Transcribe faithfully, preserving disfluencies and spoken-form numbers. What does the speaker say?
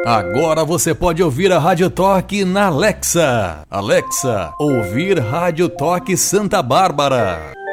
Agora você pode ouvir a Rádio Toque na Alexa. Alexa, ouvir Rádio Toque Santa Bárbara.